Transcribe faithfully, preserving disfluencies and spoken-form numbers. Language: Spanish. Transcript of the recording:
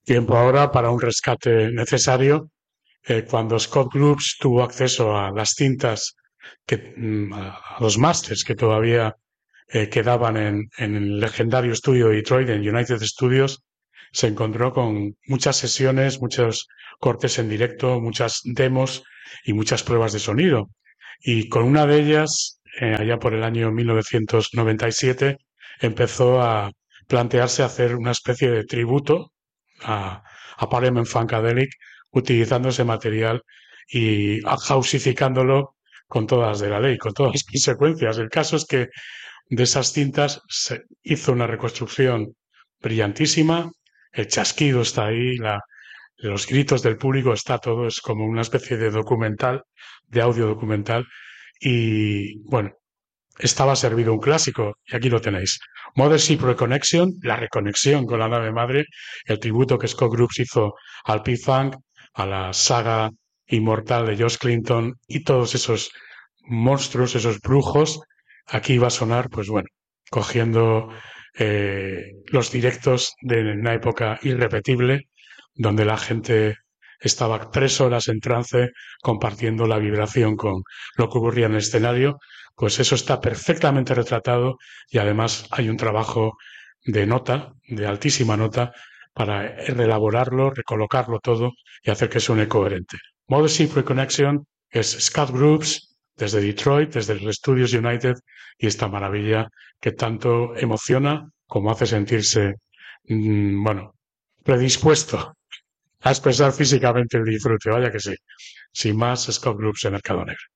tiempo ahora para un rescate necesario. Eh, cuando Scott Groups tuvo acceso a las cintas, que, mm, a los másters que todavía eh, quedaban en, en el legendario estudio de Detroit, en United Studios, se encontró con muchas sesiones, muchos cortes en directo, muchas demos y muchas pruebas de sonido. Y con una de ellas, eh, allá por el año mil novecientos noventa y siete, empezó a plantearse hacer una especie de tributo a, a Parliament Funkadelic, utilizando ese material y houseificándolo con todas de la ley, con todas las consecuencias. El caso es que de esas cintas se hizo una reconstrucción brillantísima, el chasquido está ahí, la, los gritos del público, está todo, es como una especie de documental, de audio documental, y bueno, estaba servido un clásico, y aquí lo tenéis. Mothership Reconnection, la reconexión con la nave madre, el tributo que Scott Groups hizo al P-Funk, a la saga inmortal de Josh Clinton y todos esos monstruos, esos brujos. Aquí va a sonar, pues bueno, cogiendo eh, los directos de una época irrepetible, donde la gente estaba tres horas en trance compartiendo la vibración con lo que ocurría en el escenario. Pues eso está perfectamente retratado y además hay un trabajo de nota, de altísima nota, para reelaborarlo, recolocarlo todo y hacer que suene coherente. Mothership Reconnection es Scott Groups desde Detroit, desde los Studios United, y esta maravilla que tanto emociona como hace sentirse, mmm, bueno, predispuesto a expresar físicamente el disfrute. Vaya que sí. Sin más, Scott Groups en Mercado Negro.